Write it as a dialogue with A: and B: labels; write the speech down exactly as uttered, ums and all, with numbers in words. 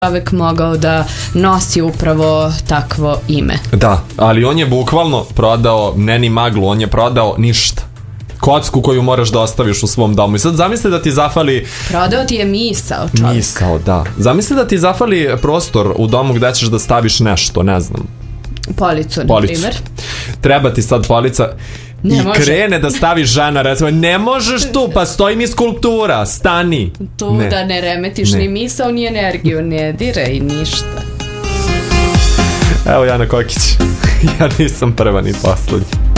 A: čovek mogao da nosi upravo takvo ime.
B: Da, ali on je bukvalno prodao, ne ni maglu, on je prodao ništa. Kocku koju moraš da ostaviš u svom domu. I sad zamisli da ti zafali...
A: Prodao ti je misao, čovjek.
B: Misao, da. Zamisli da ti zafali prostor u domu gde ćeš da staviš nešto, ne znam.
A: Policu, na
B: Policu.
A: primjer.
B: Treba ti sad polica...
A: Ne
B: I
A: može.
B: krene da staviš žena, recimo, ne možeš tu, pa stoji mi skulptura, stani.
A: Tu ne. Da ne remetiš
B: ne.
A: ni misao, ni energiju, ne diraj ništa.
B: Evo Jana Kokić, ja nisam prva ni poslednja.